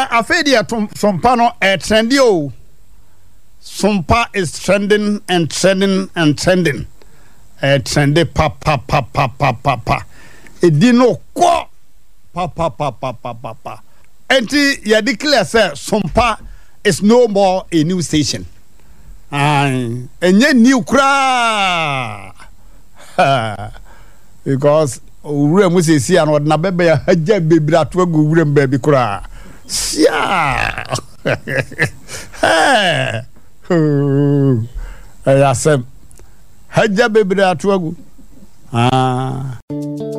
Afedia Sompa no trendy o. Sompa is trending and trending and trending. Trendy pa. Edino kwa pa. Enti ya declare say Sompa is no more a new station. Enye new kra. Because ure mu sesi an odna bebe ya haja bebra to agu ure mbabi kra. Sia. Ayasem haja bebra to agu.